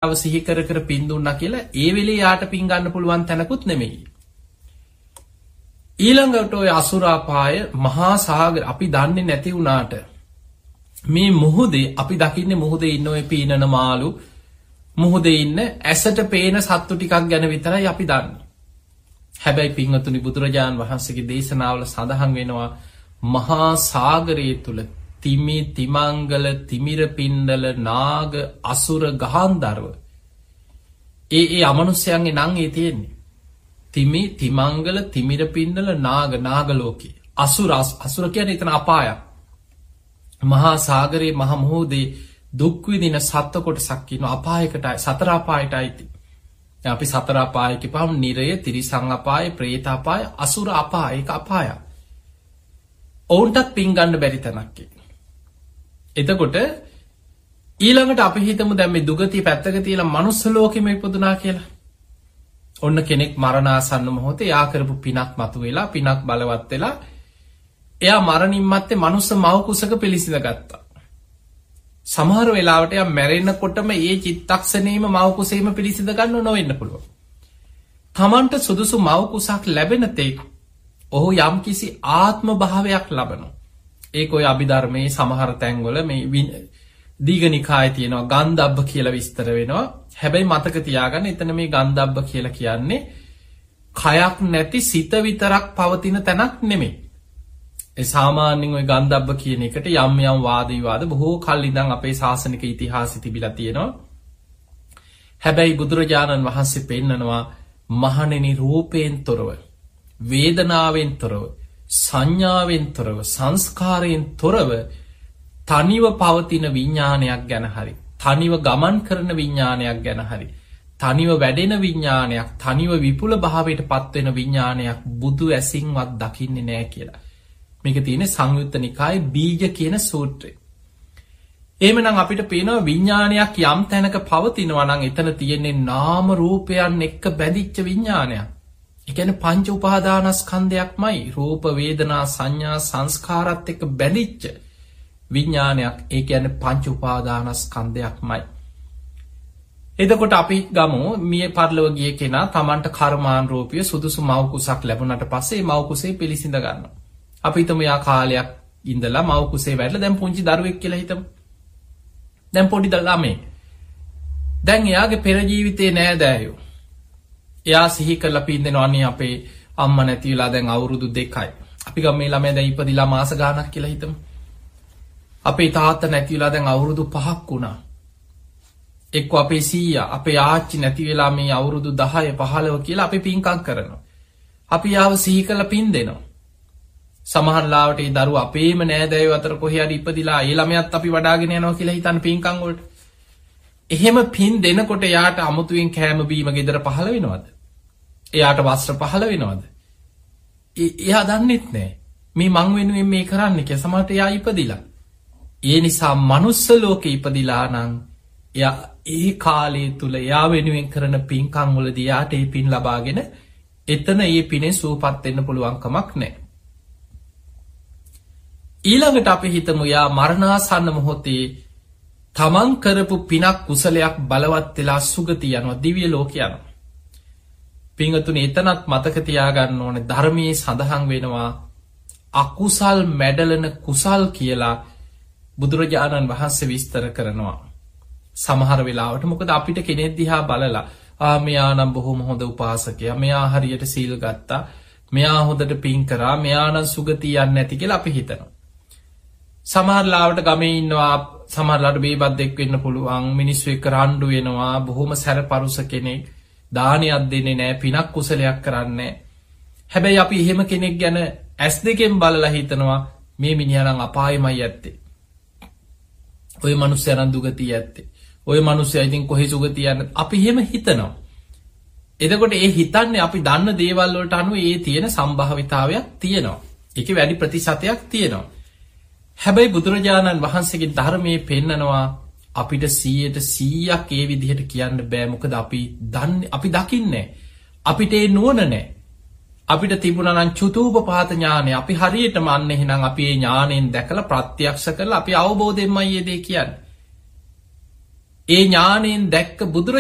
සිහි කර කර පින් දුන්නා කියලා ඒ වෙලේ යාට පින් ගන්න පුළුවන් තැනකුත් නෙමෙයි. ඊළඟට ඔය අසුරාපාය මහා සාගර අපි දන්නේ නැති වුණාට මේ මුහුදේ අපි දකින්නේ මුහුදේ ඉන්න ඔය පීනන මාළු මුහුදේ ඉන්න ඇසට පේන සත්තු ටිකක් ගැන විතරයි අපි දන්නේ. හැබැයි පින්වතුනි බුදුරජාණන් වහන්සේගේ දේශනාවල සඳහන් වෙනවා මහා සාගරයේ තුල තිමි තිමංගල තිමිර පිණ්ඩල නාග අසුර ගහන්දරව ඒ අමනුෂ්‍යයන්ගේ නම් ඒ තියෙන්නේ. තිමි තිමංගල තිමිර පිණ්ඩල නාග නාගලෝකේ අසුර කියන්නේ එතන අපායක්. මහා සාගරයේ මහ මුහුදේ දුක් විඳින සත්ත්ව කොටසක් ඉන්න අපායකටයි සතර අපායටයි. අපි සතර අපාය කියපුවම නිරය, තිරිසන් අපාය, പ്രേත අපාය, අසුර අපාය ඒක අපායක්. ඔවුන්ටත් පින් ගන්න බැරි තැනක් ඒක. එතකොට ඊළඟට අපි හිතමු දැන් මේ දුගතිය පැත්තක තියලා මනුස්ස ලෝකෙම ඉපදුනා කියලා. ඔන්න කෙනෙක් මරණාසන්න මොහොතේ යා කරපු පිනක් මතුවෙලා පිනක් බලවත් වෙලා එයා මරණින් මත්තේ මනුස්ස මව කුසක පිළිසිඳ ගත්තා. සමහර වෙලාවට යා මැරෙනකොටම ඒ චිත්තක්ෂණේම මව කුසේම පිළිසිඳ ගන්න නොවෙන්න පුළුවන්. තමන්ට සුදුසු මව කුසක් ලැබෙන තෙක් ඔහු යම්කිසි ආත්ම භාවයක් ලබනවා. ඒක ඔය අභිධර්මයේ සමහර තැන්වල මේ දීඝනිකායේ තියෙනවා ගන්ධබ්බ කියලා විස්තර වෙනවා. හැබැයි මතක තියාගන්න එතන මේ ගන්ධබ්බ කියලා කියන්නේ කයක් නැති සිත විතරක් පවතින තැනක් නෙමෙයි. ඒ සාමාන්‍යයෙන් ওই ගන්ධබ්බ කියන එකට යම් යම් වාද විවාද බොහෝ කල් ඉඳන් අපේ ශාසනික ඉතිහාසෙ තිබිලා තියෙනවා. හැබැයි බුදුරජාණන් වහන්සේ පෙන්නනවා මහණෙනි රූපයෙන් තොරව, වේදනාවෙන් තොරව, සංඥාවෙන් තොරව, සංස්කාරයෙන් තොරව තනිව පවතින විඥානයක් ගැන හරි, තනිව ගමන් කරන විඥානයක් ගැන හරි, තනිව වැඩෙන විඥානයක්, තනිව විපුල භාවයට පත්වෙන විඥානයක් බුදු ඇසින්වත් දකින්නේ නෑ කියලා. මේක තියෙන්නේ සංයුත්ත නිකායේ බීජ කියන සූත්‍රය. එහෙමනම් අපිට පේනවා විඥානයක් යම් තැනක පවතිනවා නම් එතන තියෙන්නේ නාම රූපයන් එක්ක බැඳිච්ච විඥානයක්. ඒ කියන්නේ පංච උපාදානස්කන්ධයක්මයි රූප වේදනා සංඥා සංස්කාරات එක්ක බැඳිච්ච විඥානයක්. ඒ කියන්නේ පංච උපාදානස්කන්ධයක්මයි. එතකොට අපි ගමු මිය පරලොව ගිය කෙනා Tamanට කර්මාන් රූපිය සුදුසු මව කුසක් ලැබුණාට පස්සේ මව කුසේ පිළිසිඳ ගන්නවා. අපි හිතමු යා කාලයක් ඉඳලා මව කුසේ වැටලා දැන් පුංචි දරුවෙක් කියලා හිතමු. දැන් පොඩි ළමයි. දැන් එයාගේ පෙර ජීවිතේ නෑදෑයෝ. එයා සිහි කරලා පින්දෙනවා අනේ අපේ අම්මා නැති වෙලා දැන් අවුරුදු 2යි. අපි ගම මේ ළමයා දැන් ඉපදිලා මාස ගාණක් කියලා හිතමු. අපේ තාත්තා නැති වෙලා දැන් අවුරුදු 5ක් වුණා. එක්ක අපේ සීයා අපේ ආච්චි නැති වෙලා මේ අවුරුදු 10 15 කියලා අපි පින්කම් කරනවා. අපි ආව සිහි කරලා පින් දෙනවා. සමහර ලාවට ඒ දරුවා අපේම නෑදෑයෝ අතර කොහේ හරි ඉපදිලා ඒ ළමයාත් අපි වඩාගෙන යනවා කියලා හිතන්න පින්කම් වලට. එහෙම පින් දෙනකොට යාට අමුතුවෙන් කෑම බීම ගෙදර පහළ වෙනවද? එයාට වස්ත්‍ර පහළ වෙනවද? එයා දන්නෙත් නෑ. මේ මං වෙනුවෙන් මේ කරන්නේ කියලා. සමහරට එයා ඉපදිලා. ඒ නිසා මනුස්ස ලෝකේ ඉපදිලා නම් එයා ඒ කාලය තුල එයා වෙනුවෙන් කරන පින්කම් වලදී යාට ඒ පින් ලබාගෙන එතන ඒ පිනේ සූපත් වෙන්න පුළුවන් කමක් නෑ. ඊළඟට අපි හිතමු යා මරණාසන්න මොහොතේ තමන් කරපු පිනක් කුසලයක් බලවත් වෙලා සුගතිය යනවා දිව්‍ය ලෝක යනවා. පින්වතුනි එතනත් මතක තියාගන්න ඕනේ ධර්මයේ සඳහන් වෙනවා අකුසල් මැඩලන කුසල් කියලා බුදුරජාණන් වහන්සේ විස්තර කරනවා. සමහර වෙලාවට මොකද අපිට කෙනෙක් දිහා බලලා මෙයා නම් බොහොම හොඳ උපාසකයා, මෙයා හරියට සීල් ගත්තා, මෙයා හොඳට පින් කරා, මෙයා නම් සුගතිය යන්නේ නැති කියලා අපි හිතනවා. සමහර ලාවට ගමේ ඉන්නවා සමහරලාට බේබද්දෙක් වෙන්න පුළුවන්, මිනිස්සු එක්ක රණ්ඩු වෙනවා, බොහොම සැරපරුස කෙනෙක්, දානයක් දෙන්නේ නැහැ, පිනක් කුසලයක් කරන්නේ. හැබැයි අපි එහෙම කෙනෙක් ගැන ඇස් දෙකෙන් බලලා හිතනවා මේ මිනිහා නම් අපායෙමයි ඇත්තේ. ඔය මිනිස්සයා නම් දුගතිය ඇත්තේ. ඔය මිනිස්සයා ඉතින් කොහේ සුගතිය යන්නේ? අපි එහෙම හිතනවා. එතකොට ඒ හිතන්නේ අපි දන්න දේවල් වලට අනුව ඒ තියෙන සම්භාවිතාවයක් තියෙනවා. ඒකේ වැඩි ප්‍රතිශතයක් තියෙනවා. හැබැයි බුදුරජාණන් වහන්සේගේ ධර්මයේ පෙන්නනවා අපිට 100% ඒ විදිහට කියන්න බෑ. මොකද අපි දකින්නේ අපිට ඒ නුවණ නැහැ. අපිට තිබුණා නම් චුතූපපාත ඥානය. අපි හරියටම අන්න එහෙනම් අපි ඒ ඥාණයෙන් දැකලා ප්‍රත්‍යක්ෂ කරලා අපි අවබෝධයෙන්මයි මේ දේ කියන්නේ. ඒ ඥාණයෙන් දැක්ක